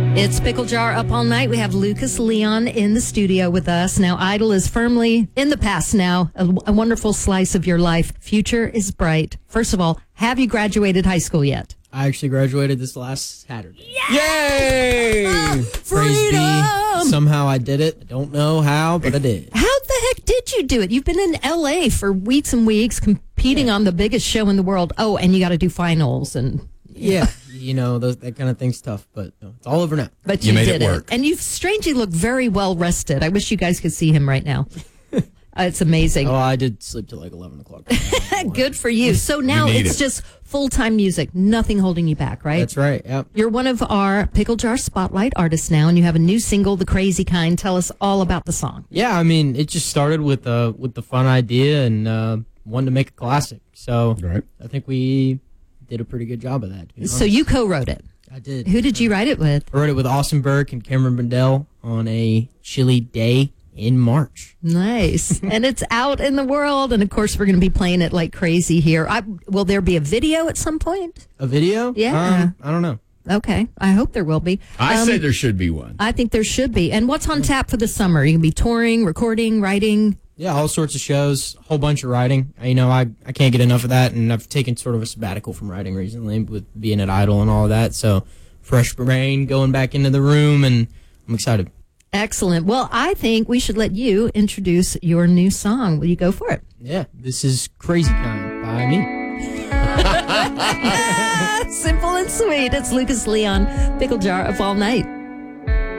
It's Pickle Jar Up All Night. We have Lucas Leon in the studio with us. Now, Idol is firmly in the past now, a wonderful slice of your life. Future is bright. First of all, have you graduated high school yet? I actually graduated this last Saturday. Yay! Praise be. Somehow I did it. I don't know how, but I did. How the heck did you do it? You've been in L.A. for weeks and weeks competing on the biggest show in the world. Oh, and you got to do finals and... Yeah, you know, that kind of thing's tough, but no, it's all over now. But you made did it work. And you strangely look very well rested. I wish you guys could see him right now. It's amazing. Oh, I did sleep till like 11 o'clock. Good for you. So now You need it's it. just full-time music, nothing holding you back, right? That's right, yep. You're one of our Pickle Jar Spotlight artists now, and you have a new single, The Crazy Kind. Tell us all about the song. Yeah, I mean, it just started with the fun idea and wanted to make a classic. So Right. I think we did a pretty good job of that, to be honest. So you co-wrote it. I did. Who did you write it with? I wrote it with Austin Burke and Cameron Bendel on a chilly day in March. Nice. And it's out in the world, and of course we're going to be playing it like crazy here. Will there be a video at some point? A video? Yeah. I don't know. Okay. I hope there will be. I say there should be one. I think there should be. And what's on tap for the summer? You can be touring, recording, writing. Yeah, all sorts of shows, a whole bunch of writing. You know, I can't get enough of that, and I've taken sort of a sabbatical from writing recently with being at Idol and all of that. So fresh brain, going back into the room, and I'm excited. Excellent. Well, I think we should let you introduce your new song. Will you go for it? Yeah, this is Crazy Kind by me. Simple and sweet. It's Lucas Leon, Pickle Jar of All Night.